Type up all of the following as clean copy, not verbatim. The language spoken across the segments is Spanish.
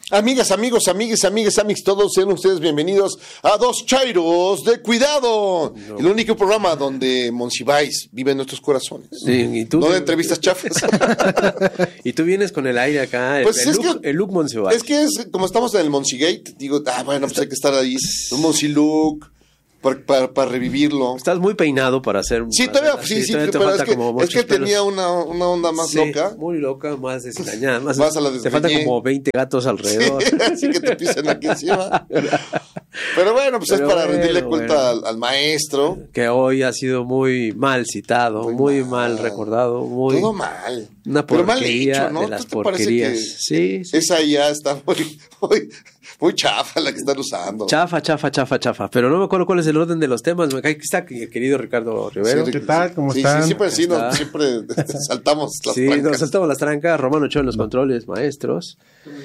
Amigas, amigos, amigues, todos sean ustedes bienvenidos a Dos Chairos de Cuidado, el único programa donde Monsiváis vive en nuestros corazones. Sí, ¿y tú? No de entrevistas chafas. Y tú vienes con el aire acá, pues el look Monsiváis. Es que como estamos en el Monsigate, digo, bueno, pues hay que estar ahí, un Monsi-look. Para revivirlo. Estás muy peinado para hacer... Sí, todavía pero es que tenía una onda más loca. Muy loca, más desgreñada. Más a la te faltan como 20 gatos alrededor. Sí, así que te pisan aquí encima. Pero bueno, pues es para rendirle cuenta al maestro. Que hoy ha sido muy mal citado, muy mal recordado. Todo mal. Una porquería, pero mal hecho, ¿no? De las porquerías. Sí. Esa ya está muy chafa la que están usando. Chafa. Pero no me acuerdo cuál es el orden de los temas. Aquí está el querido Ricardo Rivero. Sí, ¿qué tal? ¿Cómo están? Siempre saltamos las trancas. Nos saltamos las trancas. Romano Ochoa en los controles, maestros.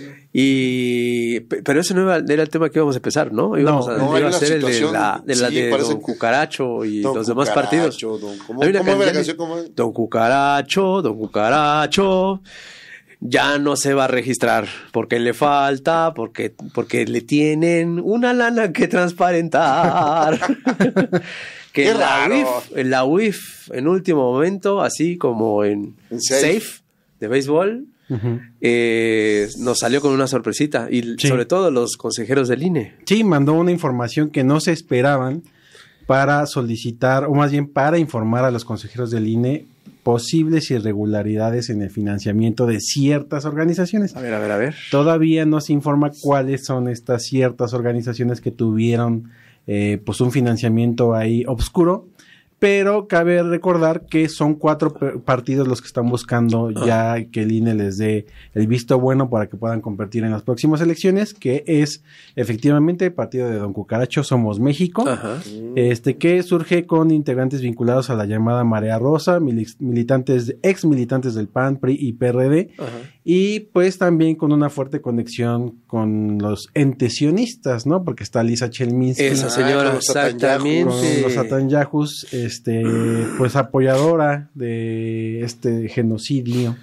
Pero ese no era el tema que íbamos a empezar, ¿no? Íbamos a hacer el de Don Cucaracho y los demás partidos. ¿Cómo era la canción? Don Cucaracho. Ya no se va a registrar porque le falta, porque le tienen una lana que transparentar. Que Qué raro. La UIF en último momento, así como en Safe de béisbol, nos salió con una sorpresita y sobre todo los consejeros del INE. Sí, mandó una información que no se esperaban para solicitar, o más bien para informar a los consejeros del INE posibles irregularidades en el financiamiento de ciertas organizaciones. A ver. Todavía no se informa cuáles son estas ciertas organizaciones que tuvieron pues un financiamiento ahí obscuro, pero cabe recordar que son 4 partidos los que están buscando ya que el INE les dé el visto bueno para que puedan competir en las próximas elecciones, que es efectivamente el partido de Don Cucaracho, Somos México, que surge con integrantes vinculados a la llamada Marea Rosa, ex militantes del PAN, PRI y PRD, y pues también con una fuerte conexión con los entesionistas, ¿no? Porque está Lisa Chelminsky. Esa señora, exactamente. Con los Atanyahus, pues apoyadora de este genocidio.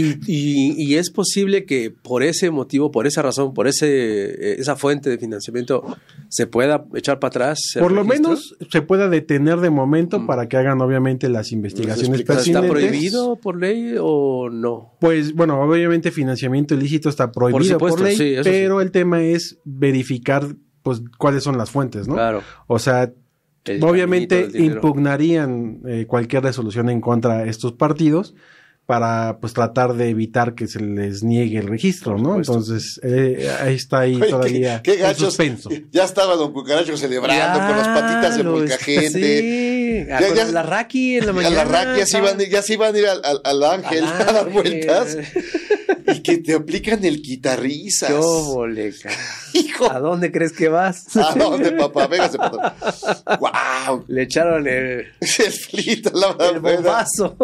Y es posible que por ese motivo, por esa razón, por esa fuente de financiamiento, se pueda echar para atrás. Por lo menos se pueda detener de momento para que hagan obviamente las investigaciones pertinentes. ¿Está prohibido por ley o no? Pues bueno, obviamente financiamiento ilícito está prohibido por ley, sí, pero el tema es verificar pues cuáles son las fuentes, ¿no? Claro. O sea, obviamente impugnarían cualquier resolución en contra de estos partidos para pues tratar de evitar que se les niegue el registro, ¿no? Entonces, ahí está todavía qué el suspenso. Ya estaba Don Cucaracho celebrando con las patitas de molcajete. Sí, con la Raki en la mañana. A la Raki ya se iban a ir al Ángel a dar vueltas. Y que te aplican el quitarrisas. ¡Qué boleca! Hijo. ¿A dónde crees que vas? ¿A dónde, papá? Véngase, papá. ¡Guau! Le echaron el flito, el bombazo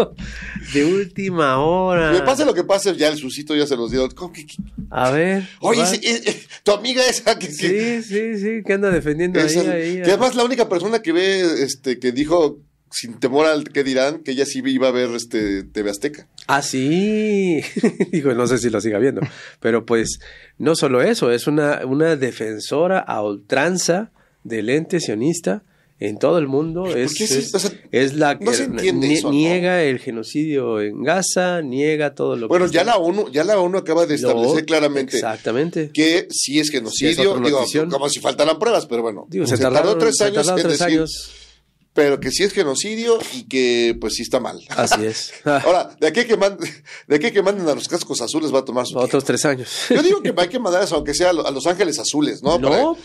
de última hora. Me pase lo que pase, ya el susito ya se los dio. A ver. Oye, tu amiga esa que... Sí, que anda defendiendo ahí. Que además la única persona que ve, que dijo... sin temor al que dirán, que ella sí iba a ver TV Azteca. Ah, sí. Digo, no sé si lo siga viendo. Pero pues, no solo eso, es una defensora a ultranza del ente sionista en todo el mundo. Es la que no niega el genocidio en Gaza, niega todo lo que... Bueno, ya la ONU acaba de establecer claramente que sí es genocidio, como si faltaran pruebas, pero bueno. Se tardó 3 años. Pero que sí es genocidio y que pues sí está mal. Así es. Ahora, de aquí que manden a los cascos azules va a tomar su otros 3 años. Yo digo que hay que mandar eso, aunque sea a los ángeles azules, ¿no? No,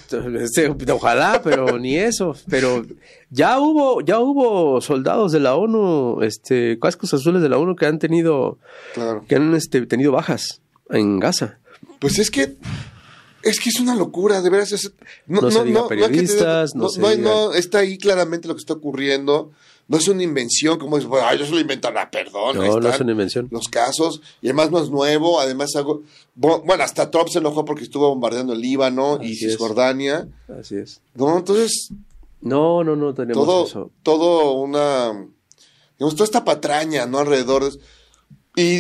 ojalá, pero ni eso. Pero ya hubo soldados de la ONU, cascos azules de la ONU que han tenido tenido bajas en Gaza. Pues es que es una locura, de veras. No se diga periodistas, está ahí claramente lo que está ocurriendo. No es una invención, como dices, yo se lo inventan, perdón. No es una invención. Los casos, y además no es nuevo, además hasta Trump se enojó porque estuvo bombardeando el Líbano y Cisjordania. Así es. No, entonces... No tenemos eso. Toda esta patraña, ¿no? Alrededor. Y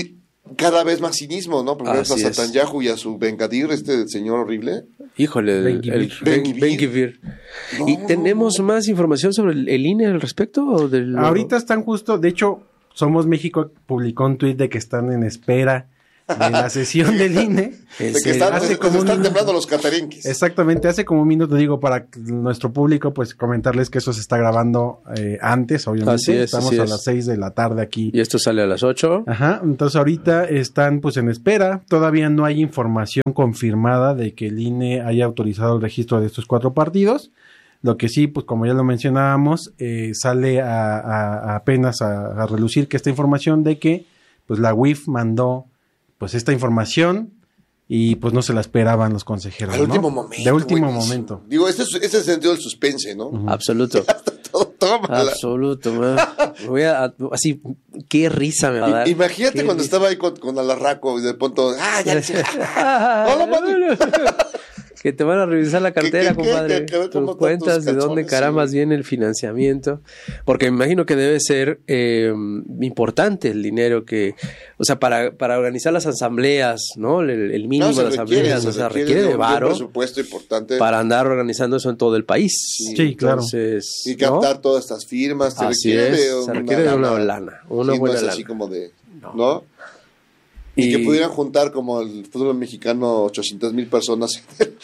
cada vez más cinismo, ¿no? Primero a Así es. Netanyahu y a su Bengadir, señor horrible. Híjole, el Ben-Gvir. No, ¿Y tenemos más información sobre el INE al respecto? ¿O Ahorita están justo, de hecho, Somos México publicó un tuit de que están en espera de la sesión del INE. De que están temblando los catarinquis. Exactamente, hace como un minuto, digo, para nuestro público, pues comentarles que eso se está grabando antes, obviamente. Así es, estamos a las 6 de la tarde aquí. Y esto sale a las 8. Ajá, entonces ahorita están pues en espera, todavía no hay información confirmada de que el INE haya autorizado el registro de estos 4 partidos. Lo que sí, pues como ya lo mencionábamos, sale apenas a relucir que esta información de que pues la UIF mandó pues esta información y pues no se la esperaban los consejeros. Al último momento. De último momento. Digo, este es el sentido del suspense, ¿no? Absoluto. Tómala. Absoluto, man. Así, qué risa me va a dar. Imagínate cuando estaba ahí con Alarraco y de pronto, ya sé. Hola, madre. Que te van a revisar la cartera, compadre. Tus cuentas, de dónde carambas viene el financiamiento. Porque me imagino que debe ser importante el dinero que... O sea, para organizar las asambleas, ¿no? El mínimo de las asambleas. O sea, requiere de varo. Un presupuesto importante. Para andar organizando eso en todo el país. Sí, claro. Entonces, y captar todas estas firmas. Se requiere de una lana. Una buena lana. Así como de... ¿No? Y que pudieran juntar como el fútbol mexicano 800,000 personas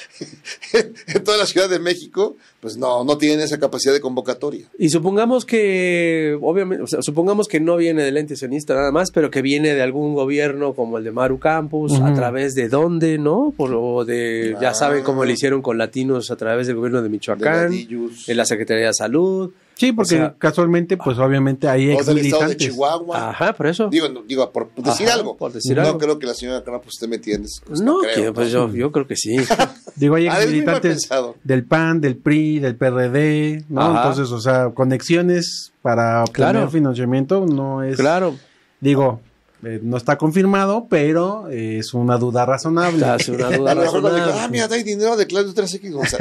en toda la Ciudad de México, pues no tienen esa capacidad de convocatoria. Y supongamos que, obviamente, o sea, supongamos que no viene del ente sionista nada más, pero que viene de algún gobierno como el de Maru Campos, a través de dónde, ¿no? Ya saben cómo lo hicieron con latinos a través del gobierno de Michoacán, de la Secretaría de Salud. Sí, porque casualmente, pues obviamente hay ex del estado de militantes. Chihuahua. Ajá, por eso. Digo por decir algo. Por decir no algo. Creo que la señora Campos esté metida en eso. Pues no, creo, pues yo creo que sí. Digo, hay ex militantes del PAN, del PRI, del PRD, ¿no? Ajá. Entonces, o sea, conexiones para obtener financiamiento no es... Claro. Digo... no está confirmado, pero es una duda razonable. Es una duda razonable. Mira, hay dinero de Claudio 3X.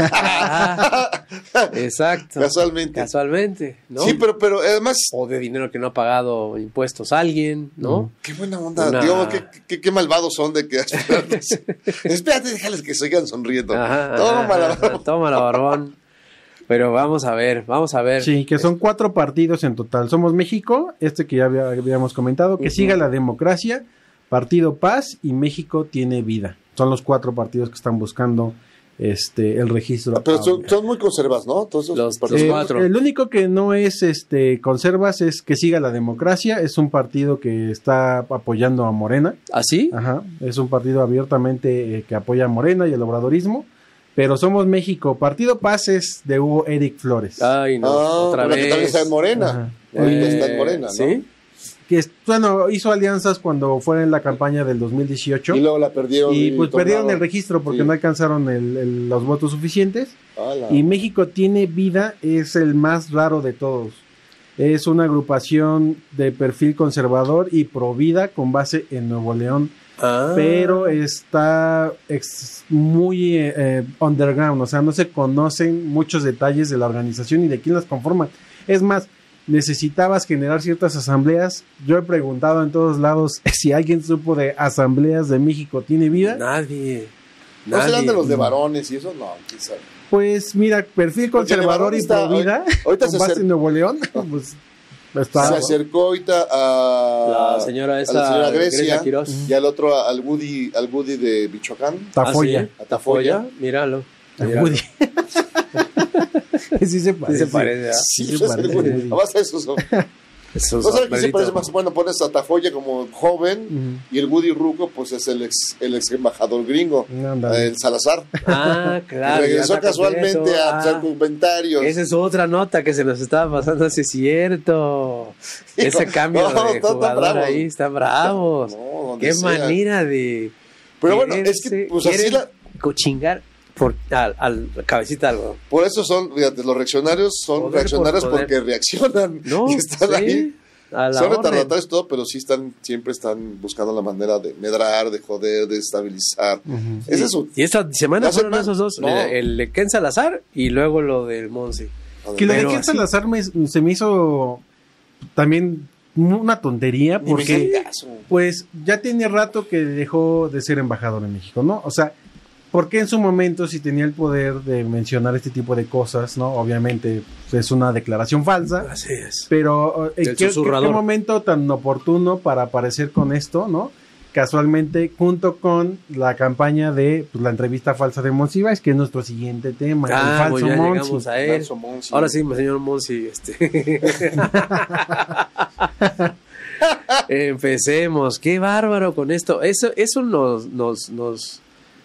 Exacto. Casualmente, ¿no? Sí, pero además... O de dinero que no ha pagado impuestos a alguien, ¿no? Qué buena onda. Digamos, qué malvados son de que... Espérate, déjales que sigan sonriendo. Tómala, barbón. Pero vamos a ver. Sí, que son 4 partidos en total. Somos México, que ya habíamos comentado, que siga la democracia, Partido Paz y México tiene vida. Son los 4 partidos que están buscando el registro. Pero son muy conservas, ¿no? Todos los 4. El único que no es conservas es que siga la democracia. Es un partido que está apoyando a Morena. ¿Ah, sí? Ajá. Es un partido abiertamente que apoya a Morena y el obradorismo. Pero Somos México, Partido Paz es de Hugo Eric Flores. Ay, no, otra vez. Que también está en Morena. Ahorita está en Morena, ¿no? ¿Sí? Que hizo alianzas cuando fue en la campaña del 2018. Y luego la perdieron. Y pues perdieron el registro porque no alcanzaron los votos suficientes. Y México tiene vida, es el más raro de todos. Es una agrupación de perfil conservador y pro vida con base en Nuevo León. Pero está muy underground, o sea, no se conocen muchos detalles de la organización y de quién las conforma. Es más, necesitabas generar ciertas asambleas. Yo he preguntado en todos lados si alguien supo de asambleas de México tiene vida. Nadie. ¿No serán de los de varones y eso? No, quién sabe. Pues mira, perfil conservador y pro vida con base en Nuevo León, pues... Se acercó ahorita a la señora Grecia y al otro al Woody de Michoacán. Tafoya. ¿Sí? A Tafoya, míralo. Woody. Sí se parece. Sí se parece. Además eso. ¿No sabes qué se parece más? Bueno, pones a Tafoya como joven y el Woody Ruco pues es el ex embajador gringo, el Salazar. Claro. Regresó casualmente a hacer comentarios. Esa es otra nota que se nos estaba pasando, así es cierto. Ese cambio de jugador ahí, están bravos. Qué manera de... Pero bueno, es que pues así cochingar al cabecita algo. Por eso fíjate, los reaccionarios son reaccionarios porque reaccionan y están ahí. Son retardatarios y todo, pero sí siempre están buscando la manera de medrar, de joder, de estabilizar. Es eso. Y esta semana fueron esos dos, el de Ken Salazar y luego lo del Monse. Que lo de Ken Salazar se me hizo también una tontería porque pues ya tiene rato que dejó de ser embajador en México, ¿no? O sea, porque en su momento si tenía el poder de mencionar este tipo de cosas, ¿no? Obviamente es una declaración falsa. Así es. Pero ¿qué momento tan oportuno para aparecer con esto, ¿no? Casualmente junto con la campaña de la entrevista falsa de Monsiváis, que es nuestro siguiente tema, el falso Monsi. A él. Ahora sí, señor Monsi, Empecemos, qué bárbaro con esto. Eso nos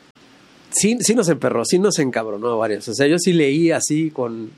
sí nos emperró, sí nos encabronó a varios. O sea, yo sí leí así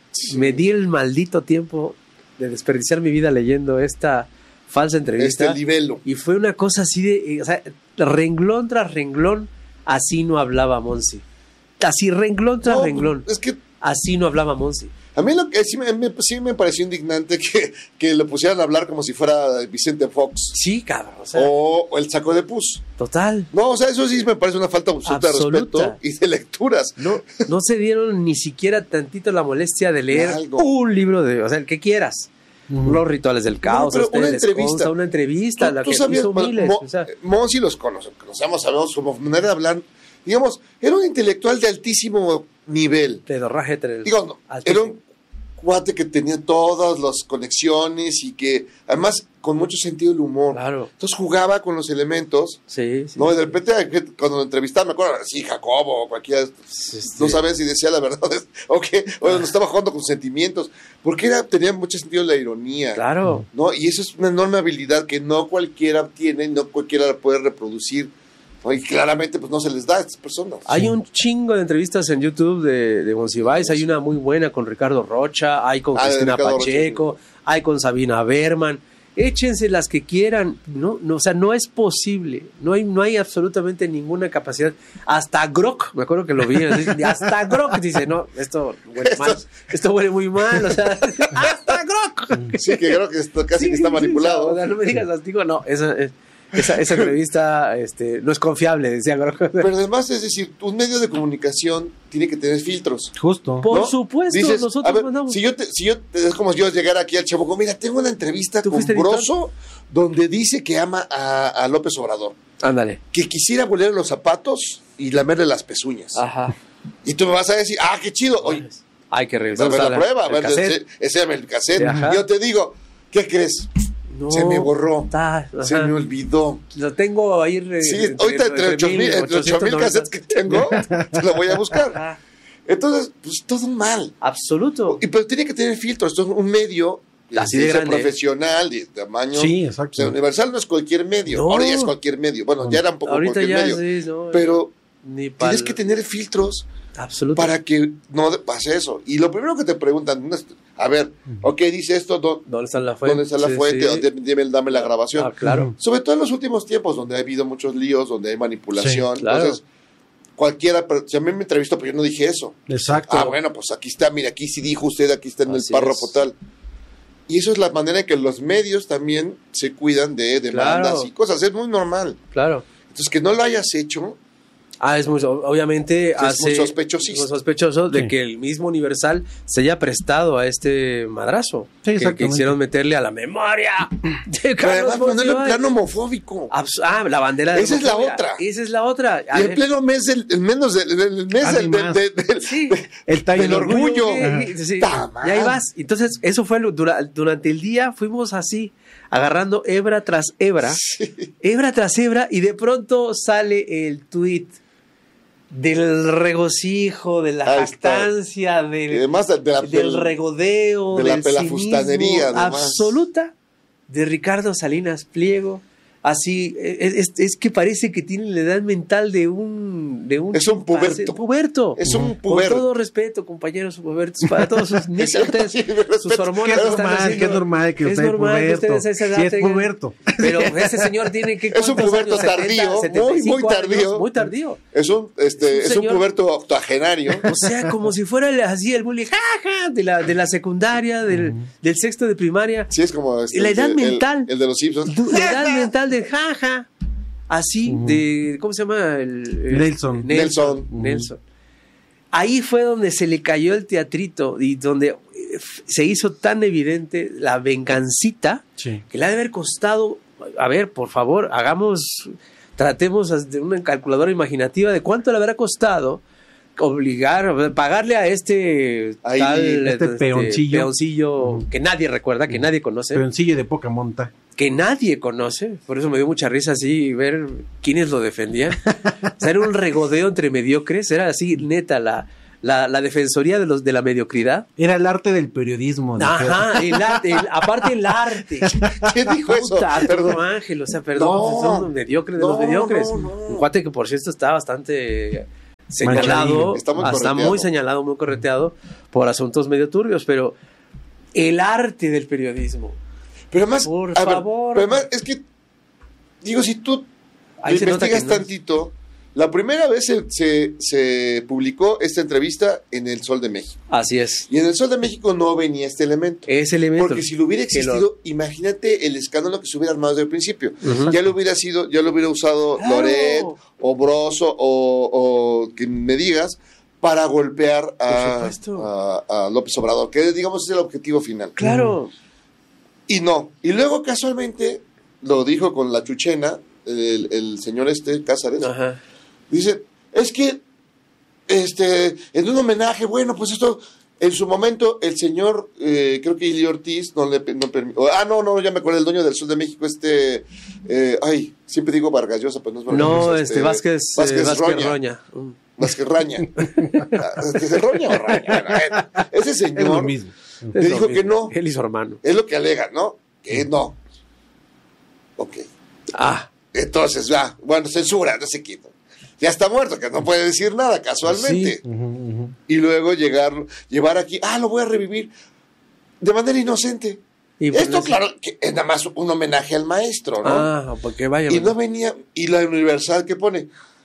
me di el maldito tiempo de desperdiciar mi vida leyendo esta falsa entrevista. Libelo. Y fue una cosa así de, o sea, renglón tras renglón, así no hablaba Monsi. Así renglón tras renglón. Es que así no hablaba Monsi. A mí lo que sí me pareció indignante que lo pusieran a hablar como si fuera Vicente Fox. Sí, cabrón. O sea, o el Saco de Pus. Total. No, o sea, eso sí me parece una falta absoluta de respeto y de lecturas. No se dieron ni siquiera tantito la molestia de leer un libro o sea, el que quieras. Los rituales del caos, una entrevista. La que sabías, hizo miles. Monsi los conocemos, sabemos su manera de hablar. Digamos, era un intelectual de altísimo nivel. Pedorraje. Digo, era un cuate que tenía todas las conexiones y que además con mucho sentido del humor. Claro. Entonces jugaba con los elementos. Sí. No, y de repente cuando lo entrevistaba, me acuerdo, sí, Jacobo o cualquiera, no sabía si decía la verdad o no estaba jugando con sentimientos, porque tenía mucho sentido la ironía. Claro. ¿No? Y eso es una enorme habilidad que no cualquiera tiene, no cualquiera la puede reproducir. Y claramente pues no se les da a estas personas. Hay un chingo de entrevistas en YouTube de Monsiváis. Hay una muy buena con Ricardo Rocha, hay con Cristina Pacheco, hay con Sabina Berman. Échense las que quieran. O sea, no es posible. No hay absolutamente ninguna capacidad. Hasta Grok, me acuerdo que lo vi. Hasta Grok dice, no, esto huele mal. Esto huele muy mal. O sea, hasta Grok. Sí, que creo que esto casi que está manipulado. O sea, no me digas, digo, no, eso es. Esa entrevista no es confiable, decía. Pero además, es decir, un medio de comunicación tiene que tener filtros. Justo. Por supuesto, dices, nosotros mandamos. Si yo es como yo llegar aquí al Chabuco, mira, tengo una entrevista con Broso donde dice que ama a López Obrador. Ándale. Que quisiera volver los zapatos y lamerle las pezuñas. Ajá. Y tú me vas a decir, qué chido. Oye, hay que revisar la prueba, ese el cassette. Sí, yo te digo, ¿qué crees? No, se me borró, se me olvidó. Lo tengo ahí. Sí, ahorita entre 8,000 cassettes que tengo, te lo voy a buscar. Entonces, pues todo mal. Absoluto. Pero tiene que tener filtros. Esto es un medio así de grande, profesional, de tamaño. Sí, exacto. O sea, Universal no es cualquier medio. No. Ahora ya es cualquier medio. Bueno, ya era un poco ahorita cualquier medio. Sí, no, pero tienes que tener filtros. Absoluto. Para que no pase eso. Y lo primero que te preguntan, a ver, dice esto, ¿dónde está la fuente? ¿Dónde está la fuente? Sí. Dame la grabación. Claro. Sobre todo en los últimos tiempos, donde ha habido muchos líos, donde hay manipulación. Sí, claro. Entonces, cualquiera, si a mí me entrevistó, pero yo no dije eso. Exacto. Bueno, pues aquí está, mira, aquí sí dijo usted, aquí está en el párrafo tal. Y eso es la manera en que los medios también se cuidan de demandas y cosas. Es muy normal. Claro. Entonces, que no lo hayas hecho... es muy, obviamente es muy sospechoso de que el mismo Universal se haya prestado a este madrazo. Sí, que quisieron meterle a la memoria de Carlos Además, ponerle en plano homofóbico. La bandera de Esa es la otra. Esa es la otra. Y el pleno mes, el del orgullo. Sí. Y ahí vas. Entonces, eso fue durante el día, fuimos así, agarrando hebra tras hebra, hebra tras hebra, y de pronto sale el tuit del regocijo, de la jactancia, del regodeo, de la pelafustanería absoluta de Ricardo Salinas Pliego. Así, es que parece que tiene la edad mental de un es un puberto. Es un puberto. Con todo respeto, compañeros pubertos, para todos sus niños, sus hormonas. Qué normal que usted ustedes a esa edad es puberto. Pero ese señor tiene que... Es un puberto tardío, muy tardío. Muy tardío. Es un puberto octogenario. O sea, como si fuera así el bullying, de la secundaria, del sexto de primaria. Sí, es como... la edad mental. El de los Simpsons. La edad mental de jaja, así de, ¿cómo se llama? Nelson. Ahí fue donde se le cayó el teatrito y donde se hizo tan evidente la vengancita que le ha de haber costado, a ver, por favor, tratemos de una calculadora imaginativa de cuánto le habrá costado pagarle a este peoncillo que nadie recuerda, que nadie conoce. Peoncillo de poca monta. Que nadie conoce, por eso me dio mucha risa así ver quiénes lo defendían. O sea, era un regodeo entre mediocres, era así neta la defensoría de la mediocridad. Era el arte del periodismo. Ajá, aparte el arte. ¿Quién dijo eso? Perdón, Ángel, o sea, perdón, son mediocres de los mediocres. Un cuate que por cierto está bastante señalado, está muy señalado, muy correteado por asuntos medio turbios, pero el arte del periodismo. Pero además, por favor. Pero además es que, digo, si tú investigas tantito, la primera vez se publicó esta entrevista en El Sol de México. Así es. Y en El Sol de México no venía este elemento. Ese elemento. Porque si lo hubiera existido, imagínate el escándalo que se hubiera armado desde el principio. Ya lo hubiera usado Loret, o Broso, o que me digas, para golpear a López Obrador, que digamos es el objetivo final. Claro. Y no. Y luego casualmente, lo dijo con la chuchena, el señor Cázares. Ajá. Dice, es que en un homenaje, bueno, pues esto, en su momento, el señor, creo que Ili Ortiz no permitió. Ya me acuerdo, el dueño del Sol de México, siempre digo Vargas Llosa, pero no es Vargas Llosa. No, Vázquez Roña. Vázquez Raña. ¿Roña o Raña? Ese señor es lo mismo. Le dijo que no. Él y su hermano. Es lo que alega, ¿no? Que no. Ok. Entonces, censura, no sé qué. Ya está muerto, que no puede decir nada, casualmente. Sí. Y luego llevar aquí, lo voy a revivir de manera inocente. Esto, claro, que es nada más un homenaje al maestro, ¿no? Porque vaya. Y no venía, y la Universal que pone,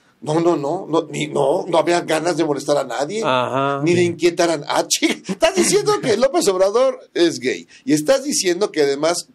no había ganas de molestar a nadie, ni de inquietar a nadie. Estás diciendo que López Obrador es gay, y estás diciendo que además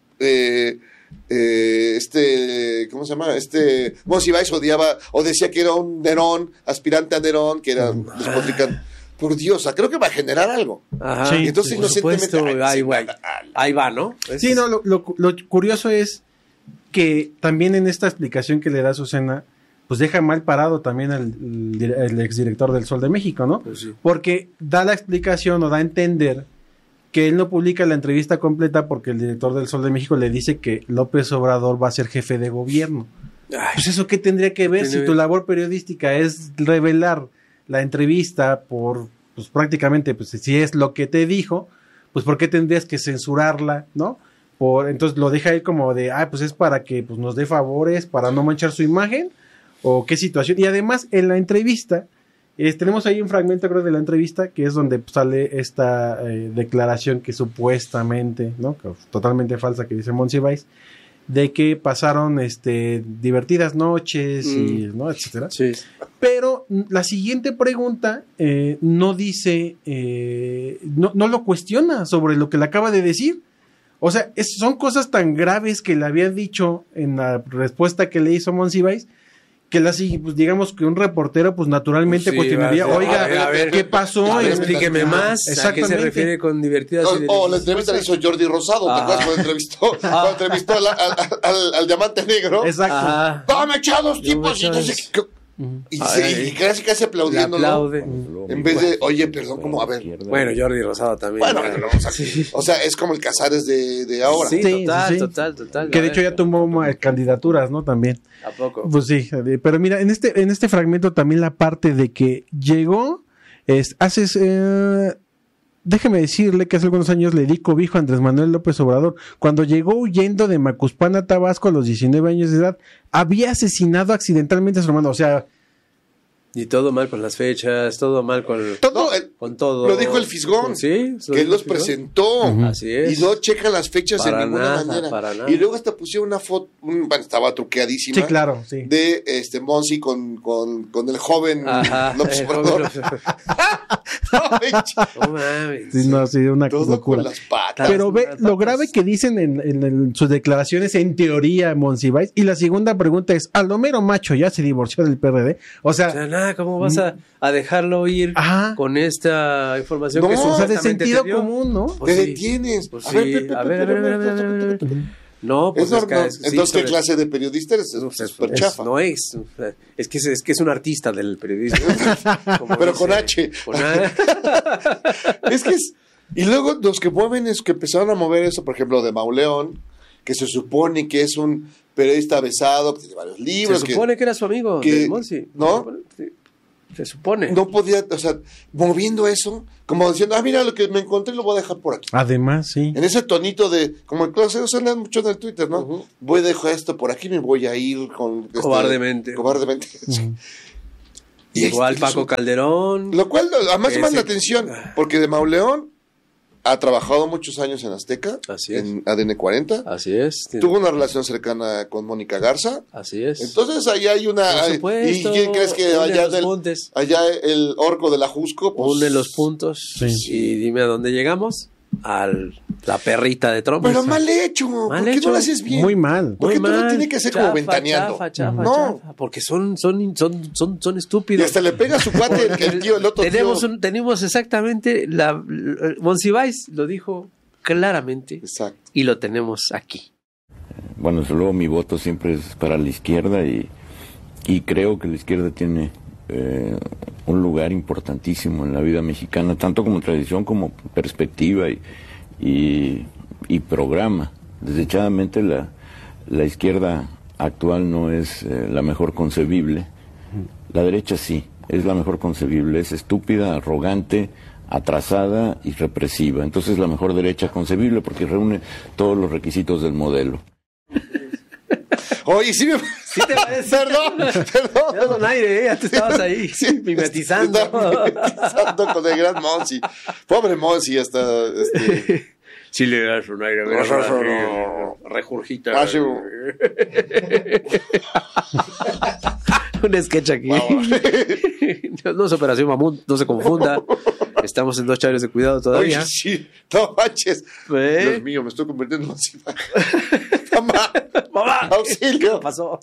¿cómo se llama? Monsiváis odiaba o decía que era un Nerón, aspirante a Nerón, que era despotricante. Por Dios, creo que va a generar algo. Ajá. Sí, entonces, inocentemente, ahí va, ¿no? Sí, no, lo curioso es que también en esta explicación que le da Azucena, pues deja mal parado también el exdirector del Sol de México, ¿no? Pues sí. Porque da la explicación o da a entender que él no publica la entrevista completa porque el director del Sol de México le dice que López Obrador va a ser jefe de gobierno. Pues eso qué tendría que ver si tu labor periodística es revelar la entrevista pues prácticamente, pues si es lo que te dijo, pues ¿por qué tendrías que censurarla, no? Entonces lo deja ahí como de, pues es para que pues nos dé favores, para no manchar su imagen, o qué situación. Y además en la entrevista, tenemos ahí un fragmento, creo, de la entrevista, que es donde sale esta declaración que supuestamente, ¿no? Que totalmente falsa, que dice Monsiváis, de que pasaron divertidas noches y, ¿no? etcétera. Sí. Pero la siguiente pregunta no dice, no lo cuestiona sobre lo que le acaba de decir. O sea, son cosas tan graves que le había dicho en la respuesta que le hizo Monsiváis, que pues digamos que un reportero pues naturalmente cuestionaría, a ver, ¿qué pasó? Explíqueme más. ¿A qué se refiere con divertidas? La entrevista la hizo Jordi Rosado, ¿te acuerdas cuando entrevistó al diamante negro? Exacto. ¡Dame echados tipos! Y no sé qué. Y casi aplaudiendo, en vez de, oye, perdón, ¿cómo? A ver. Bueno, Jordi Rosado también. Bueno, o sea, es como el Casares de ahora. Sí, total. Que de hecho ya tomó candidaturas, ¿no? También. ¿A poco? Pues sí, pero mira, en este fragmento también la parte de que llegó, déjeme decirle que hace algunos años le di cobijo a Andrés Manuel López Obrador. Cuando llegó huyendo de Macuspana a Tabasco a los 19 años de edad, había asesinado accidentalmente a su hermano. O sea... Y todo mal con las fechas, todo mal con todo. Lo dijo el Fisgón, ¿sí? Que él los presentó. Así es. Y no checan las fechas para en ninguna manera. Y luego hasta pusieron una foto, estaba truqueadísima. Sí, claro, sí. De Monsi con el joven López Obrador. No mames. Sí, no, sí, una todo locura. Con las patas. Pero ve lo grave que dicen en sus declaraciones, en teoría, Monsiváis. Y la segunda pregunta es, Aldomero Macho ya se divorció del PRD. O sea nada, ¿cómo vas a dejarlo ir con esta información que es de sentido común, ¿no? Pues te detienes. Pues a ver. No, pues entonces, ¿qué clase de periodista eres? Es súper chafa. No es que es un artista del periodismo. Pero con H. Es que es... Y luego los que mueven es que empezaron a mover eso, por ejemplo, de Mauleón, que se supone que es un periodista avesado, que tiene varios libros. Se supone que era su amigo, ¿no? Se supone. No podía, o sea, moviendo eso, como diciendo, mira, lo que me encontré lo voy a dejar por aquí. Además, sí. En ese tonito de, como el closet, se lee mucho en el Twitter, ¿no? Voy a dejar esto por aquí, me voy a ir con... Cobardemente. Y igual Paco Calderón. Lo cual, además, llama la atención, porque de Mauleón ha trabajado muchos años en Azteca, en ADN 40. Así es. Tuvo una relación cercana con Mónica Garza. Así es. Entonces, ahí hay una... Por supuesto, ¿y quién crees que allá el orco de la Jusco? Pues, une los puntos. Sí. Y dime a dónde llegamos. A la perrita de Trump. Pero mal hecho. ¿Por qué no lo haces bien? Muy mal. ¿Por qué todo tiene que ser como ventaneando? Chafa. Porque son estúpidos. Y hasta le pega a su cuate el otro tío. Tenemos exactamente Monsiváis lo dijo claramente. Exacto. Y lo tenemos aquí. Bueno, desde luego mi voto siempre es para la izquierda y creo que la izquierda tiene un lugar importantísimo en la vida mexicana, tanto como tradición como perspectiva y programa. Desdichadamente la izquierda actual no es la mejor concebible, la derecha sí, es la mejor concebible, es estúpida, arrogante, atrasada y represiva. Entonces es la mejor derecha concebible porque reúne todos los requisitos del modelo. Oye, sí te parece. Perdón. Con aire, ya te estabas ahí mimetizando. Mimetizando con el gran Monsi. Pobre Monsi, hasta... Sí le das un aire. Rejurgita. Un sketch aquí. No es Operación Mamut, no se confunda. Estamos en 2 chavales de cuidado todavía. Oye, sí, no manches. Dios mío, me estoy convirtiendo en Monsiváis. Mamá, auxilio. ¿Qué pasó?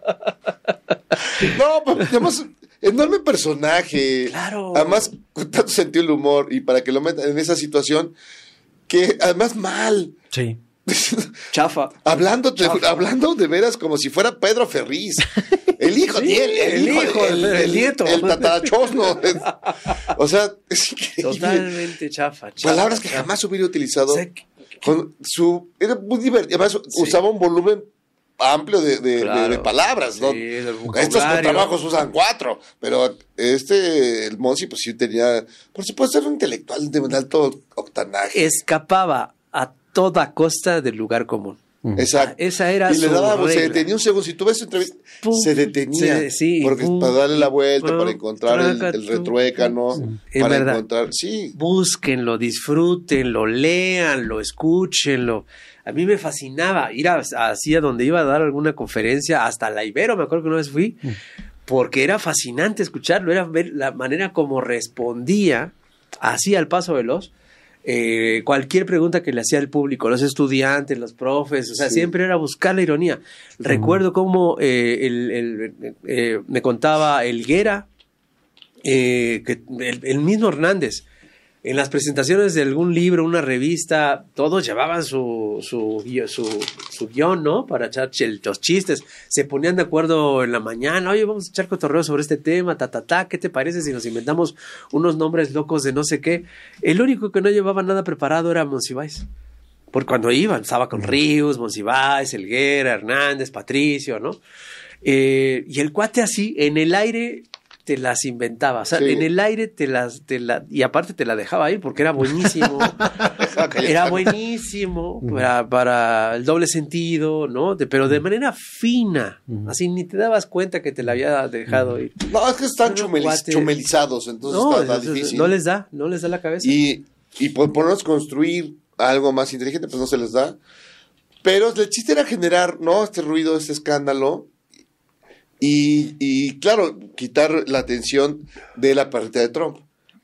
No, pues, además, enorme personaje. Claro. Además, con tanto sentido del humor y para que lo metan en esa situación que además mal. Sí. Chafa. Hablando de veras como si fuera Pedro Ferriz. El hijo, sí, el nieto. El tatarachosno. O sea, es increíble. Totalmente chafa. Palabras que jamás hubiera utilizado. Era muy divertido. Además, usaba un volumen amplio de palabras, ¿no? Sí, estos trabajos usan 4, pero el Monsi pues sí tenía, por supuesto, era un intelectual de alto octanaje. Escapaba a toda costa del lugar común. Exacto. Esa era y le daba, se detenía un segundo. Si tú ves su entrevista, se detenía. Para darle la vuelta, para encontrar el retruécano. Para verdad, encontrar. Sí. Búsquenlo, disfrútenlo, léanlo, escúchenlo. A mí me fascinaba ir hacia donde iba a dar alguna conferencia, hasta la Ibero, me acuerdo que una vez fui, porque era fascinante escucharlo, era ver la manera como respondía, así al paso veloz, cualquier pregunta que le hacía al público, los estudiantes, los profes, o sea, siempre era buscar la ironía. Recuerdo cómo me contaba Helguera, que el mismo Hernández, en las presentaciones de algún libro, una revista, todos llevaban su guión, ¿no? Para echar los chistes. Se ponían de acuerdo en la mañana. Oye, vamos a echar cotorreo sobre este tema, ¿qué te parece si nos inventamos unos nombres locos de no sé qué? El único que no llevaba nada preparado era Monsiváis. Porque cuando iban, estaba con Ríos, Monsiváis, Helguera, Hernández, Patricio, ¿no? Y el cuate así, en el aire... te las inventaba, o sea, en el aire y aparte te la dejaba ir porque era buenísimo. Era buenísimo para el doble sentido, ¿no? Pero de manera fina, así ni te dabas cuenta que te la había dejado ir. No, es que están chumelizados, entonces está difícil. No les da la cabeza. Y por ponernos construir algo más inteligente, pues no se les da. Pero el chiste era generar, ¿no? Este ruido, este escándalo. Y claro, quitar la atención de la partida de Trump.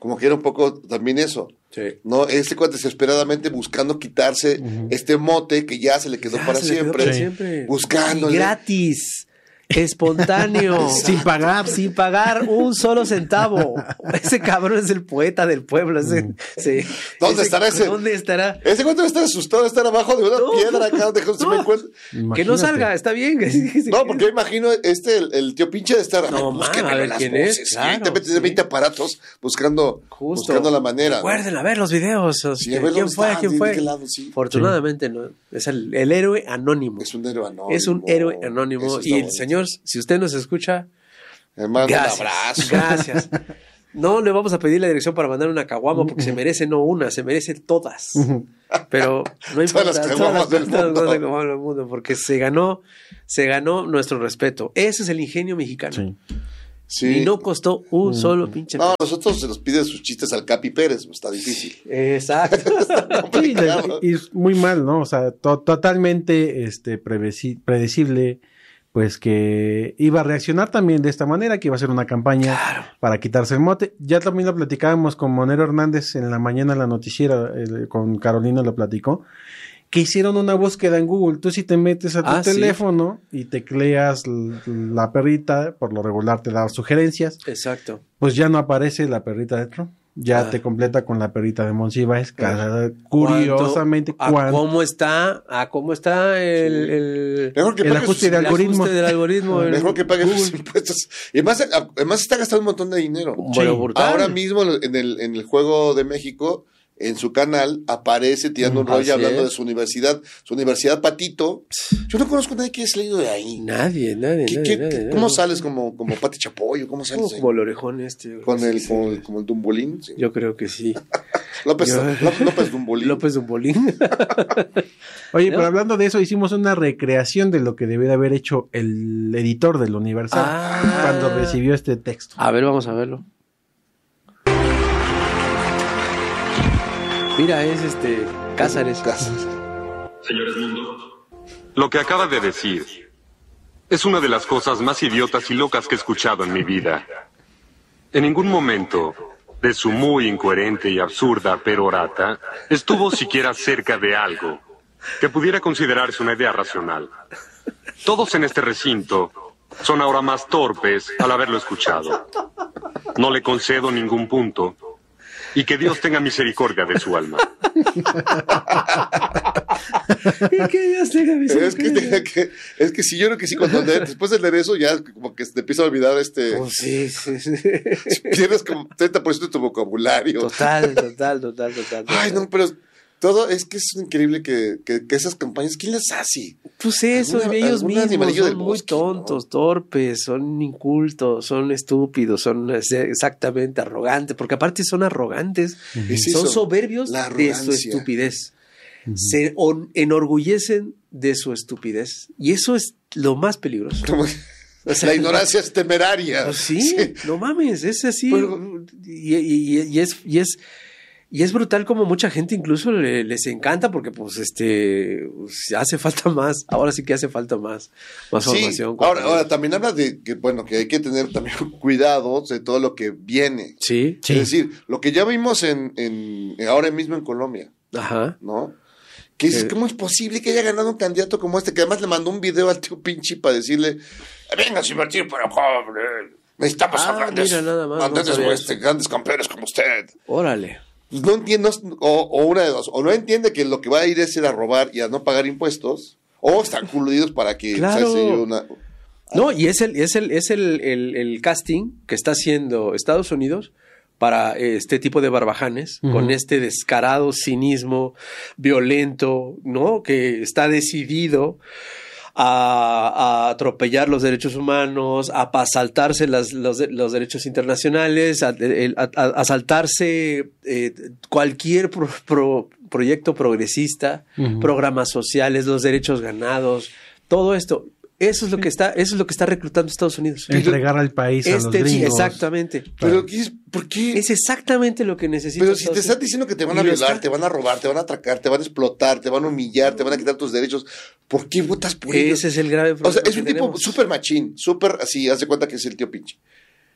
como que era un poco también eso. Sí. ¿No? Este cuate desesperadamente buscando quitarse este mote que ya se le quedó para siempre. Buscando. Gratis. Espontáneo. Sin pagar un solo centavo. Ese cabrón es el poeta del pueblo. ¿Dónde estará ese? ¿Dónde estará? Ese cuate va a estar asustado de estar abajo de una piedra acá donde se me encuentra. Que no salga, está bien. No, porque yo imagino el tío pinche de estar. A ver quién es. Claro, te metes de 20 aparatos buscando la manera. Recuerden a ver los videos. ¿Quién fue? Afortunadamente no. Es el héroe anónimo. Es un héroe anónimo. Es un héroe anónimo. Y el señor, si usted nos escucha, hermano, gracias, un abrazo. Gracias. No le vamos a pedir la dirección para mandar una caguama porque se merece no una, se merece todas. Pero no importa. Todas las caguamas del mundo, porque se ganó nuestro respeto. Ese es el ingenio mexicano. Sí. Y no costó un solo pinche. No, nosotros se los piden sus chistes al Capi Pérez, está difícil. Exacto. Sí, y es muy mal, ¿no? O sea, totalmente predecible, pues que iba a reaccionar también de esta manera, que iba a ser una campaña para quitarse el mote. Ya también lo platicábamos con Monero Hernández en la mañana en la noticiera, con Carolina lo platicó, que hicieron una búsqueda en Google. Tú si te metes a tu teléfono y tecleas la perrita, por lo regular te da sugerencias. Exacto. Pues ya no aparece la perrita de Trump. Ya te completa con la perrita de Monsiváis. Curiosamente, ¿Cómo está el ajuste del algoritmo? Mejor que pague sus impuestos. Y además está gastando un montón de dinero. Ahora mismo en el Juego de México, en su canal, aparece tirando un rollo hablando de su universidad Patito. Yo no conozco a nadie que haya salido de ahí. Nadie. ¿Cómo sales como Pati Chapoy? ¿Cómo sales? Como el orejón como el Dumbolín. Sí. Yo creo que sí. López Dumbolín. López Dumbolín. Oye, pero hablando de eso, hicimos una recreación de lo que debió de haber hecho el editor del Universal cuando recibió este texto. A ver, vamos a verlo. Mira, es Cázares. Señores Mundo, lo que acaba de decir es una de las cosas más idiotas y locas que he escuchado en mi vida. En ningún momento de su muy incoherente y absurda perorata estuvo siquiera cerca de algo que pudiera considerarse una idea racional. Todos en este recinto son ahora más torpes al haberlo escuchado. No le concedo ningún punto. Y que Dios tenga misericordia de su alma. Y que Dios tenga misericordia. Es que sí, yo creo que sí, cuando después de leer eso, ya como que te empieza a olvidar sí. Pierdes como 30% de tu vocabulario. Total. Ay, no, pero todo es que es increíble que esas campañas, ¿quién las hace? Pues eso, ellos mismos son muy tontos, torpes, son incultos, son estúpidos, son exactamente arrogantes, porque aparte son arrogantes, son soberbios de su estupidez. Se enorgullecen de su estupidez. Y eso es lo más peligroso. O sea, la ignorancia es temeraria. Pues sí, no mames, es así. Pero, y es brutal como mucha gente incluso les encanta porque pues hace falta más, ahora sí que hace falta más formación. Ahora también habla de que que hay que tener también cuidado de todo lo que viene. Sí. Es decir, lo que ya vimos en ahora mismo en Colombia. Ajá. ¿No? Que es ¿cómo es posible que haya ganado un candidato como este? Que además le mandó un video al tío Pinchi para decirle, venga a invertir para acá, necesitamos a grandes campeones como usted. Órale. No entiendo, o una de dos, o no entiende que lo que va a ir es ir a robar y a no pagar impuestos, o están coludidos para que claro. No, y es el casting que está haciendo Estados Unidos para este tipo de barbajanes, con este descarado cinismo violento, ¿no? Que está decidido a atropellar los derechos humanos, a saltarse los derechos internacionales, a saltarse cualquier proyecto progresista, programas sociales, los derechos ganados, todo esto. Eso es lo que está reclutando Estados Unidos. Entregar al país a los gringos. Exactamente. Pero ¿por qué? Es exactamente lo que necesita. Pero si te están diciendo que te van a violar, te van a robar, te van a atracar, te van a explotar, te van a humillar, te van a quitar tus derechos, ¿por qué votas por ellos? Ese es el grave problema. O sea, es un tipo súper machín, súper así, haz de cuenta que es el tío Pinche.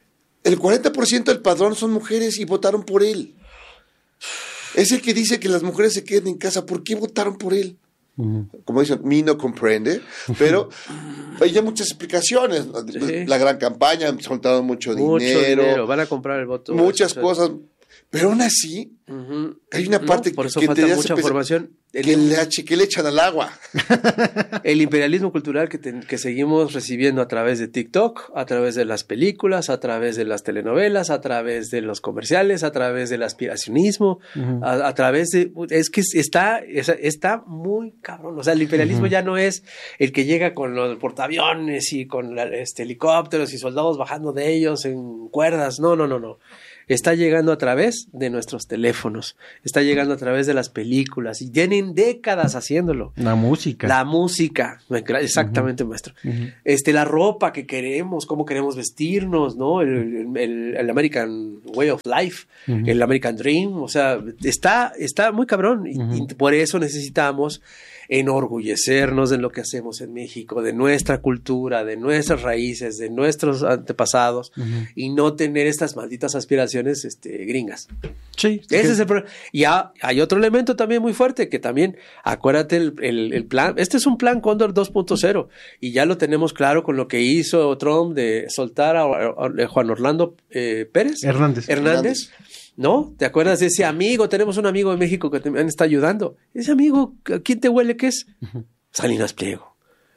El 40% del padrón son mujeres y votaron por él. Es el que dice que las mujeres se queden en casa. ¿Por qué votaron por él? Como dicen, mi no comprende, pero hay ya muchas explicaciones. Sí. La gran campaña, han soltado mucho dinero. Van a comprar el voto. Muchas cosas. Pero aún así, hay una parte por eso que falta mucha formación. Que le echan al agua. El imperialismo cultural que seguimos recibiendo a través de TikTok, a través de las películas, a través de las telenovelas, a través de los comerciales, a través del aspiracionismo, a través de... Es que está muy cabrón. O sea, el imperialismo ya no es el que llega con los portaaviones y con helicópteros y soldados bajando de ellos en cuerdas. No. Está llegando a través de nuestros teléfonos, está llegando a través de las películas y tienen décadas haciéndolo. La música, exactamente, maestro. La ropa que queremos, cómo queremos vestirnos, ¿no? El American Way of Life, el American Dream, o sea, está muy cabrón y por eso necesitamos enorgullecernos de lo que hacemos en México, de nuestra cultura, de nuestras raíces, de nuestros antepasados y no tener estas malditas aspiraciones gringas. Sí. Ese es el problema. Y hay otro elemento también muy fuerte que también, acuérdate el plan, este es un plan Cóndor 2.0 y ya lo tenemos claro con lo que hizo Trump de soltar a Juan Orlando Pérez Hernández. ¿No? ¿Te acuerdas de ese amigo? Tenemos un amigo en México que también está ayudando. Ese amigo, ¿a quién te huele que es? Salinas Pliego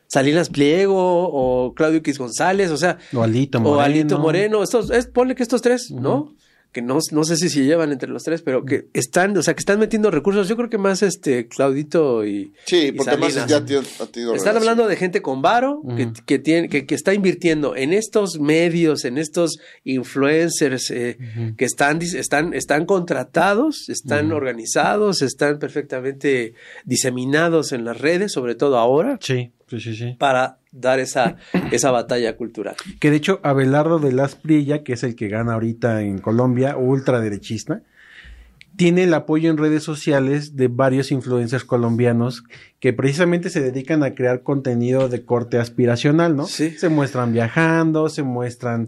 o Claudio X González, o sea. O Alito Moreno. Ponle que estos tres, ¿no? Que no sé si se llevan entre los tres, pero que están metiendo recursos. Yo creo que más Claudito y sí, porque Salinas. Más ya ha tenido están hablando de gente con varo que está invirtiendo en estos medios, en estos influencers que están contratados, están organizados, están perfectamente diseminados en las redes, sobre todo ahora. Sí. Para dar esa batalla cultural. Que de hecho Abelardo de Las Priella, que es el que gana ahorita en Colombia, ultraderechista, tiene el apoyo en redes sociales de varios influencers colombianos que precisamente se dedican a crear contenido de corte aspiracional, ¿no? Sí. Se muestran viajando, se muestran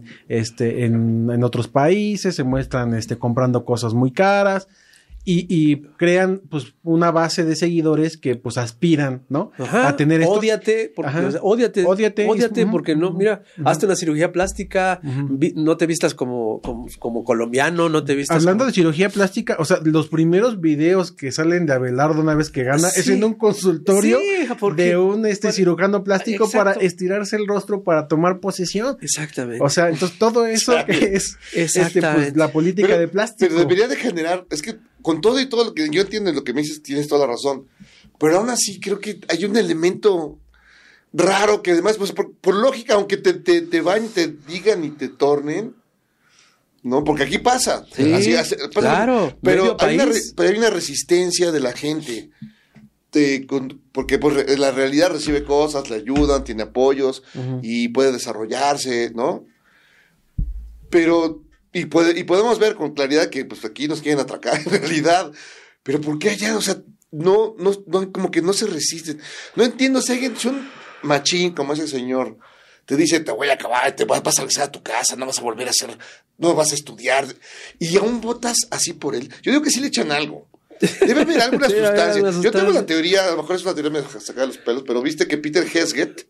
en otros países, se muestran comprando cosas muy caras. Y crean pues una base de seguidores que pues aspiran, ¿no? A tener esto. Ódiate porque no, mira, hazte una cirugía plástica, no te vistas como colombiano, no te vistas. Hablando de cirugía plástica, o sea, los primeros videos que salen de Abelardo una vez que gana es en un consultorio de un cirujano plástico para estirarse el rostro para tomar posesión. Exactamente. O sea, entonces todo eso que es pues, la política de plástico. Pero debería de generar, es que con todo y todo lo que yo entiendo, lo que me dices, tienes toda la razón. Pero aún así creo que hay un elemento raro que además, pues por lógica, aunque te van y te digan y te tornen, ¿no? Porque aquí pasa. Sí, pasa, claro. Pero hay una resistencia de la gente. Porque pues, la realidad recibe cosas, le ayudan, tiene apoyos y puede desarrollarse, ¿no? Pero... Y podemos ver con claridad que pues aquí nos quieren atracar en realidad. Pero ¿por qué allá? O sea, no, como que no se resisten. No entiendo, si alguien es un machín como ese señor, te dice, te voy a acabar, te vas a regresar a tu casa, no vas a volver a hacer, no vas a estudiar. Y aún votas así por él. Yo digo que sí le echan algo. Debe haber alguna sustancia. Yo tengo la teoría, a lo mejor es una teoría me saca de los pelos, pero viste que Peter Hesget,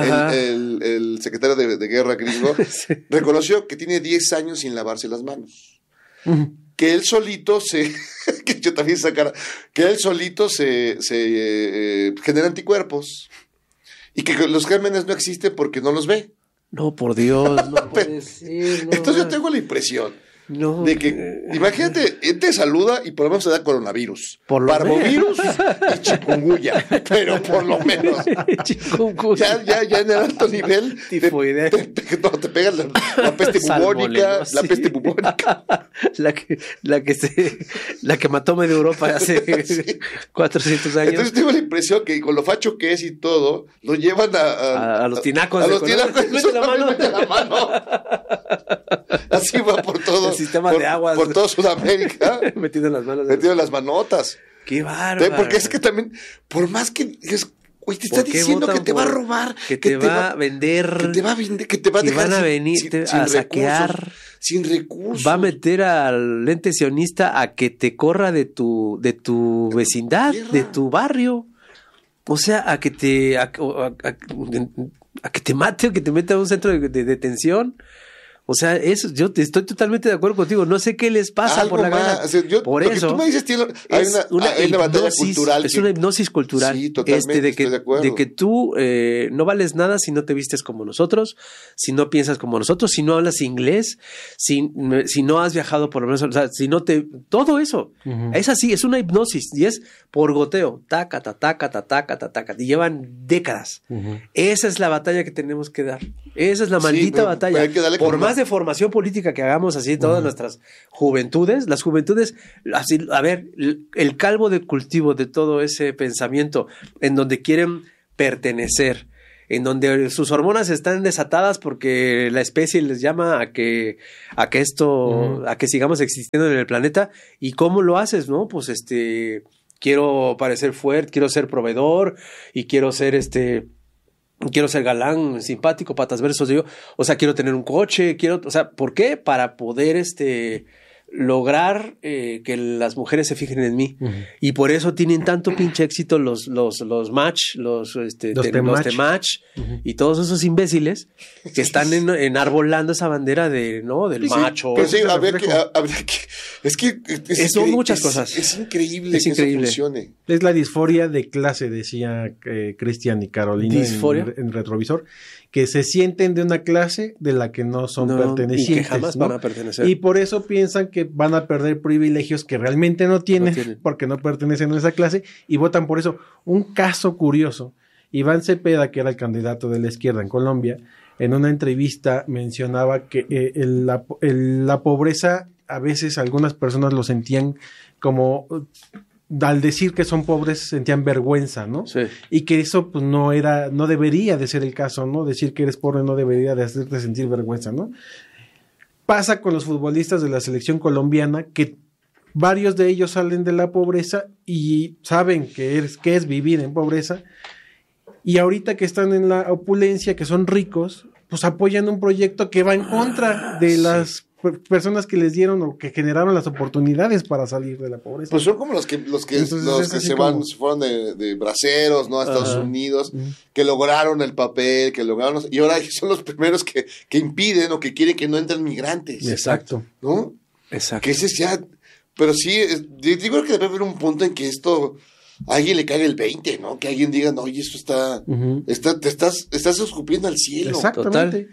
el secretario de guerra gringo, reconoció que tiene 10 años sin lavarse las manos. Que él solito que yo también sacara, que él solito se genera anticuerpos. Y que los gérmenes no existen porque no los ve. No, por Dios, no puede ser. Entonces yo tengo la impresión de que, imagínate, te saluda y por lo menos se da coronavirus, parvovirus y chikungunya, pero por lo menos ya en el alto nivel te pegas la peste bubónica, la que mató media Europa hace 400 años. Entonces tengo la impresión que con lo facho que es y todo, lo llevan a los tinacos. A los tinacos, mete la mano. Así va por todo. Sistema de aguas. Por toda Sudamérica. Metido en las manos. Metido en las manotas. Qué bárbaro. Porque es que también, por más que... Güey, te está diciendo que te va a robar. Que te va a vender. Que te va a dejar van a venir a saquear. sin recursos. Va a meter al ente sionista a que te corra de tu vecindad, de tu barrio. O sea, a que te mate o que te meta a un centro de detención. O sea, eso, yo estoy totalmente de acuerdo contigo. No sé qué les pasa algo por la cabeza. O sea, por eso. Tú me dices, hay una batalla cultural. Es una hipnosis cultural. Sí, totalmente, estoy de acuerdo. De que tú no vales nada si no te vistes como nosotros, si no piensas como nosotros, si no hablas inglés, si no has viajado por lo menos, o sea, si no te... Todo eso. Uh-huh. Es así, es una hipnosis y es por goteo. Taca, taca, taca, taca. Y llevan décadas. Uh-huh. Esa es la batalla que tenemos que dar. Esa es la maldita batalla. Hay que darle por más de formación política que hagamos así todas nuestras juventudes, las juventudes, así, a ver, el calvo de cultivo de todo ese pensamiento en donde quieren pertenecer, en donde sus hormonas están desatadas porque la especie les llama a que sigamos existiendo en el planeta. ¿Y cómo lo haces, no? Pues quiero parecer fuerte, quiero ser proveedor y quiero ser galán, simpático, patas versos, o sea, quiero tener un coche, o sea, ¿por qué? Para poder lograr que las mujeres se fijen en mí. Uh-huh. Y por eso tienen tanto pinche éxito los match, los Temach, uh-huh, y todos esos imbéciles que están enarbolando esa bandera del macho. Pero sí, habría que son muchas cosas. Es increíble que eso funcione. Es la disforia de clase, decía Cristian y Carolina en Retrovisor, que se sienten de una clase de la que no son pertenecientes. Y que jamás van a pertenecer. Y por eso piensan que van a perder privilegios que realmente no tienen, porque no pertenecen a esa clase, y votan por eso. Un caso curioso, Iván Cepeda, que era el candidato de la izquierda en Colombia, en una entrevista mencionaba que la pobreza, a veces algunas personas lo sentían como... al decir que son pobres sentían vergüenza, ¿no? Sí. Y que eso pues no debería de ser el caso, ¿no? Decir que eres pobre no debería de hacerte sentir vergüenza, ¿no? Pasa con los futbolistas de la selección colombiana, que varios de ellos salen de la pobreza y saben que es vivir en pobreza, y ahorita que están en la opulencia, que son ricos, pues apoyan un proyecto que va en contra de las personas que les dieron o que generaron las oportunidades para salir de la pobreza. Pues son como los que se fueron de braceros, ¿no? A Estados Unidos, que lograron el papel, y ahora son los primeros que impiden o que quieren que no entren migrantes. Exacto. ¿No? Exacto. Que ese ya, pero sí, digo que debe haber un punto en que esto a alguien le caiga el 20, ¿no? Que alguien diga, no, oye, esto te estás escupiendo al cielo. Exactamente.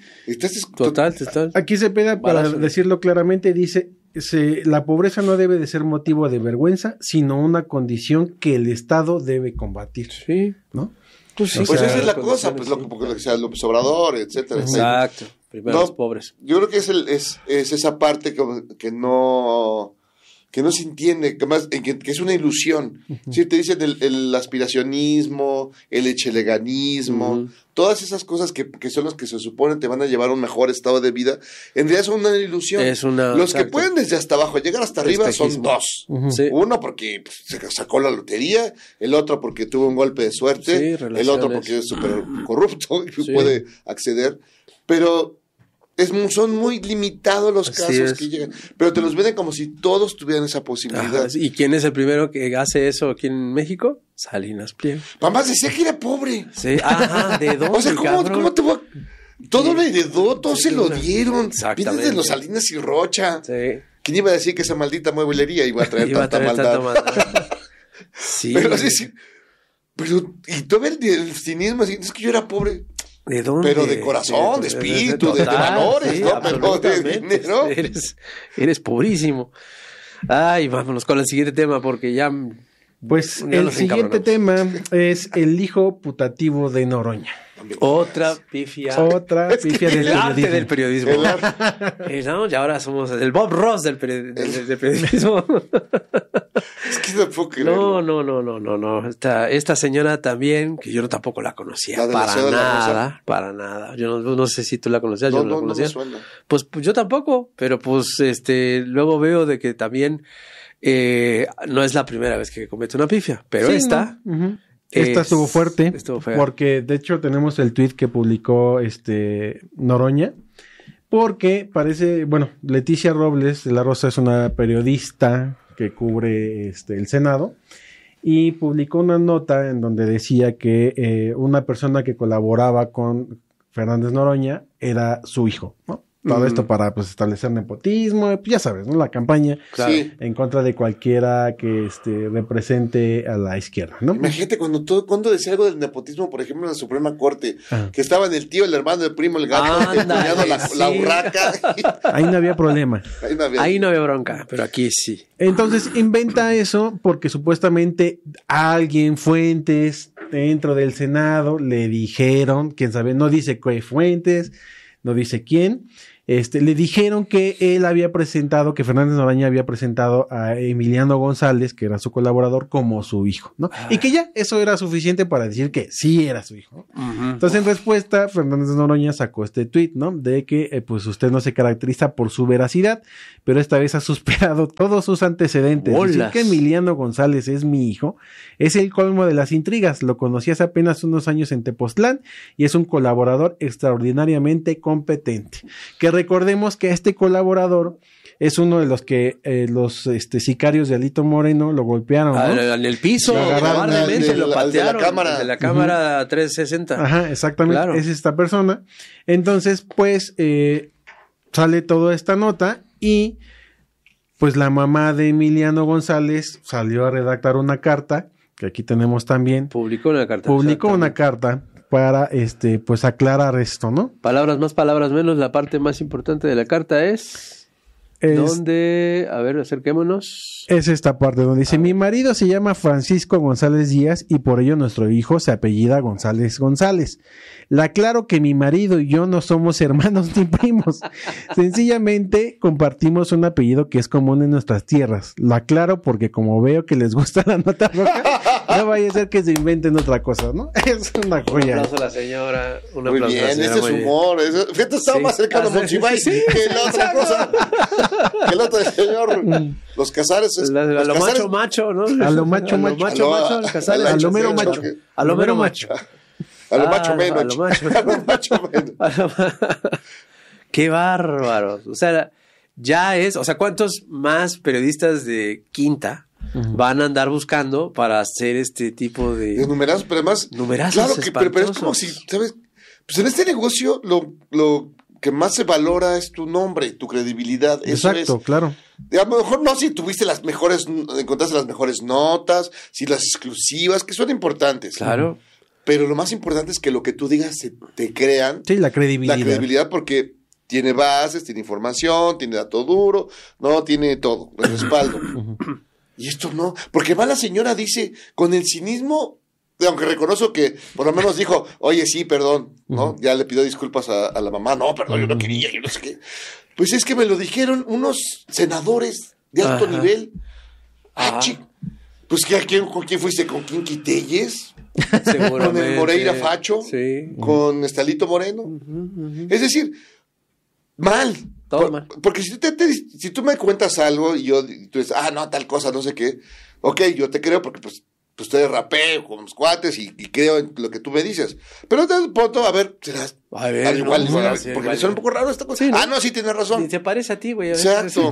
Total. Aquí Cepeda, para decirlo claramente, dice, la pobreza no debe de ser motivo de vergüenza, sino una condición que el Estado debe combatir. Sí. ¿No? Pues sí. Pues esa es la cosa, pues porque sea López Obrador, etcétera. Exacto. Primero los pobres. Yo creo que es esa parte que no se entiende, que es una ilusión. Uh-huh. ¿Sí? Te dicen el aspiracionismo, el echeleganismo, todas esas cosas que son las que se suponen te van a llevar a un mejor estado de vida, en realidad son una ilusión. Los que pueden desde hasta abajo llegar hasta arriba son dos. Uh-huh. Sí. Uno porque se sacó la lotería, el otro porque tuvo un golpe de suerte, el otro porque es súper corrupto y puede acceder, pero... son muy limitados los casos que llegan, pero te los venden como si todos tuvieran esa posibilidad. ¿Y quién es el primero que hace eso aquí en México? Salinas Pliego. Mamá decía que era pobre. Sí, ¿de dónde? O sea, ¿cómo te va? Todo lo heredó, todo se lo dieron. Viene de los Salinas y Rocha. Sí. ¿Quién iba a decir que esa maldita mueblería iba a traer tanta maldad? Sí. Pero y todo el cinismo, es que yo era pobre. ¿De dónde? Pero de corazón, de espíritu, de valores, ¿no? Pero de dinero. Eres pobrísimo. Ay, vámonos con el siguiente tema porque ya... Pues el siguiente tema es el hijo putativo de Noroña. Otra pifia. Del arte del periodismo. ¿No? Y ahora somos el Bob Ross del periodismo. Es que no puedo creerlo. No. Esta señora también, que yo tampoco la conocía. Para nada. Yo no sé si tú la conocías, yo no la conocía. No me suena. Pues yo tampoco, pero pues luego veo de que también no es la primera vez que comete una pifia, pero sí, esta... ¿no? Uh-huh. Esta estuvo fuerte, porque de hecho tenemos el tweet que publicó Noroña, porque parece, bueno, Leticia Robles de la Rosa es una periodista que cubre el Senado y publicó una nota en donde decía que una persona que colaboraba con Fernández Noroña era su hijo, ¿no? Todo esto para pues establecer nepotismo, ya sabes, ¿no? La campaña en contra de cualquiera que represente a la izquierda, ¿no? Imagínate cuando decía algo del nepotismo, por ejemplo, en la Suprema Corte, que estaban el tío, el hermano, el primo, el gato, el cuñado, la urraca. Ahí no había problema. Ahí no había bronca, pero aquí sí. Entonces inventa eso porque supuestamente alguien, fuentes dentro del Senado, le dijeron, quién sabe, no dice qué fuentes, no dice quién, le dijeron que él había presentado, que Fernández Noroña había presentado a Emiliano González, que era su colaborador, como su hijo, ¿no? Y que ya eso era suficiente para decir que sí era su hijo, ¿no? Entonces, en respuesta, Fernández Noroña sacó este tuit, ¿no? De que, pues, usted no se caracteriza por su veracidad, pero esta vez ha superado todos sus antecedentes. Decir que Emiliano González es mi hijo es el colmo de las intrigas. Lo conocí hace apenas unos años en Tepoztlán y es un colaborador extraordinariamente competente. Que recordemos que este colaborador es uno de los que los sicarios de Alito Moreno lo golpearon, ¿no? En el piso, cobardemente lo patearon de la cámara 360. Ajá, exactamente, claro. Es esta persona. Entonces, pues, sale toda esta nota y pues la mamá de Emiliano González salió a redactar una carta, que aquí tenemos también. Publicó una carta para pues aclarar esto, ¿no? Palabras más, palabras menos. La parte más importante de la carta es donde, a ver, acerquémonos. Es esta parte donde dice: mi marido se llama Francisco González Díaz y por ello nuestro hijo se apellida González González. Le aclaro que mi marido y yo no somos hermanos ni primos. Sencillamente compartimos un apellido que es común en nuestras tierras. Lo aclaro porque como veo que les gusta la nota roja, no vaya a ser que se inventen otra cosa, ¿no? Es una joya. Un aplauso a la señora. Un muy aplauso bien, a la señora, ese es humor. Fíjate, estaba más cercano a Monsiváis que la otra cosa. Que el otro señor. Los Casares. A lo macho, ¿no? A lo macho. A lo mero macho. A lo mero macho. A lo macho menos. A lo macho menos. Qué bárbaros. O sea, ¿cuántos más periodistas de Quinta van a andar buscando para hacer este tipo de numerazos, pero además claro que pero es como si, ¿sabes? Pues en este negocio lo que más se valora es tu nombre, tu credibilidad. Exacto, claro. A lo mejor no si tuviste encontraste las mejores notas, si las exclusivas, que son importantes. Claro. Pero lo más importante es que lo que tú digas te crean. Sí, la credibilidad. La credibilidad porque tiene bases, tiene información, tiene dato duro, no, tiene todo, el respaldo. Y esto no, porque va la señora, dice, con el cinismo, aunque reconozco que por lo menos dijo, oye, sí, perdón, ¿no? Ya le pidió disculpas a la mamá, no, perdón, yo no quería, yo no sé qué. Pues es que me lo dijeron unos senadores de alto nivel. Pues ¿con quién fuiste? ¿Con quién Quitelles? Con el Moreira Facho, con Alito Moreno. Es decir, mal. Porque si tú me cuentas algo y tú dices, no, tal cosa, no sé qué, ok, yo te creo porque pues ustedes rapeo con los cuates y creo en lo que tú me dices. Pero de pronto, a ver, serás igual, porque me suena un poco raro esta cosa. Sí, ¿no? No, sí, tienes razón. Se parece a ti, güey. Exacto.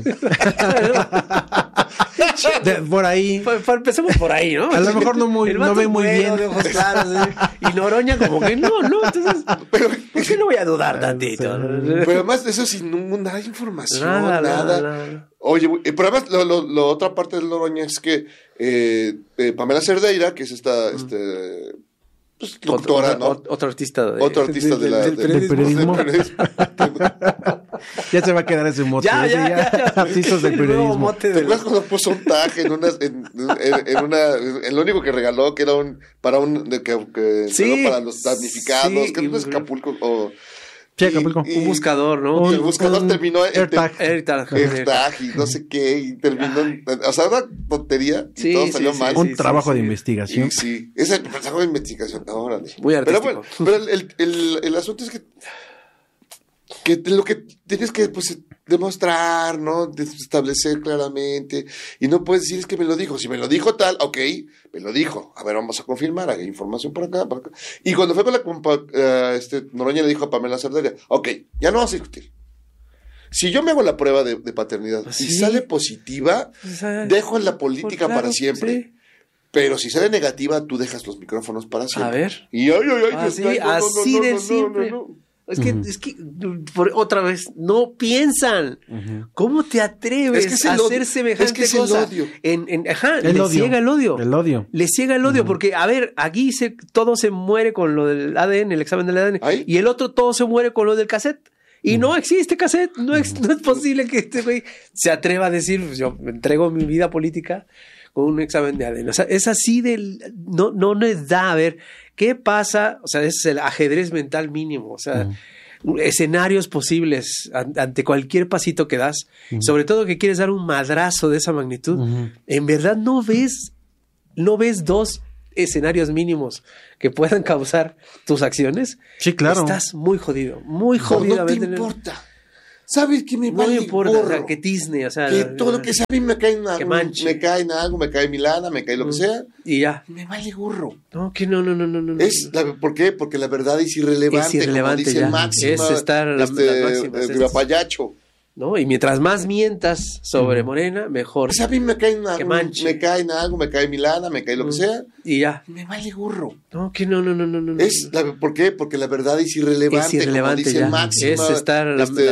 Por ahí. Empecemos por ahí, ¿no? A lo mejor no ve muy bien. De ojos claros, y Noroña como que no, entonces, ¿por qué no voy a dudar tantito? Pero además de eso, sin nada de información, nada. Oye, pero además, la otra parte del Noroña es que Pamela Cerdeira, que es esta pues, doctora, ¿no? Otro artista del periodismo. Ya se va a quedar ese mote. Ya. Artistas del periodismo. ¿Te acuerdas cuando puso un tag en lo único que regaló, que era para los damnificados, que no es Acapulco o... Sí, Acapulco. Un buscador, ¿no? El buscador terminó en AirTag y no sé qué, y terminó o sea, una tontería y todo salió mal. Un trabajo de investigación. Sí, es el trabajo de investigación. Órale. Muy artístico. Pero el asunto es que lo que tienes que, pues, demostrar, ¿no? Establecer claramente. Y no puedes decir, es que me lo dijo. Si me lo dijo tal, ok, me lo dijo. A ver, vamos a confirmar. Hay información por acá, por acá. Y cuando fue con la Noroña le dijo a Pamela Cerdeira, ok, ya no vamos a discutir. Si yo me hago la prueba de paternidad y sale positiva, dejo en la política para siempre. Sí. Pero si sale negativa, tú dejas los micrófonos para siempre. A ver. Y así de simple. Es que otra vez, no piensan. ¿Cómo te atreves a hacer semejante cosa? Es el odio. Le ciega el odio. Le ciega el odio, porque, a ver, aquí todo se muere con lo del ADN, el examen del ADN, y el otro todo se muere con lo del cassette. Y no existe cassette, no es posible que este güey se atreva a decir, yo me entrego mi vida política con un examen de ADN. O sea, es así no les da, a ver, ¿qué pasa? O sea, es el ajedrez mental mínimo, o sea, escenarios posibles ante cualquier pasito que das, sobre todo que quieres dar un madrazo de esa magnitud. En verdad no ves dos escenarios mínimos que puedan causar tus acciones. Sí, claro. Estás muy jodido, muy jodido. No te importa. ¿Sabes qué me vale? No me importa, o sea, que tizne, o sea, que todo lo que sea a mí me cae en algo, me cae Milana, me cae lo que sea. Y ya. Me vale gorro. No, que no. ¿Por qué? Porque la verdad es irrelevante. Es irrelevante, como dice Máxima, es estar la máxima. Payacho. ¿No? Y mientras más mientas sobre Morena, mejor. Pues a mí me cae algo, me cae Milana, me cae lo que sea. Y ya. Me vale gorro. No, que no. ¿Por qué? Porque la verdad es irrelevante. Es irrelevante, como dice ya. Máxima, es estar